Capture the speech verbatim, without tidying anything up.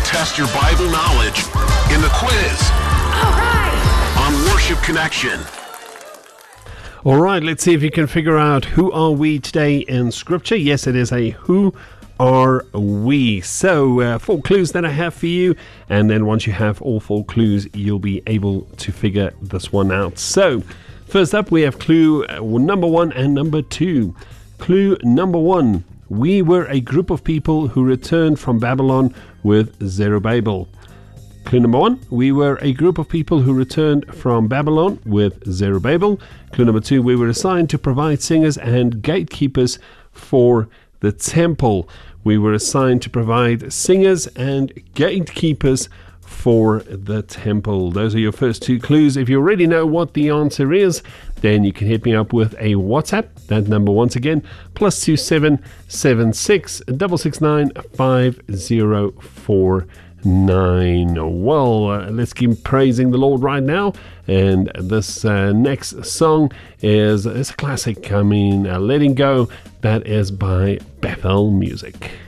test your Bible knowledge in the quiz. All right. On Worship Connection. All right, let's see if you can figure out who are we today in Scripture. Yes, it is a who are we. So uh, four clues that I have for you, and then once you have all four clues, you'll be able to figure this one out. So first up, we have clue uh, number one and number two. Clue number one: we were a group of people who returned from Babylon with Zerubbabel. Clue number one: we were a group of people who returned from Babylon with Zerubbabel. Clue number two: we were assigned to provide singers and gatekeepers for the temple. We were assigned to provide singers and gatekeepers for the temple. Those are your first two clues. If you already know what the answer is, then you can hit me up with a WhatsApp. That number once again, plus two seven seven six six six nine five zero four nine. Well, uh, let's keep praising the Lord right now. And this uh, next song is, is a classic. I mean, uh, Letting Go. That is by Bethel Music.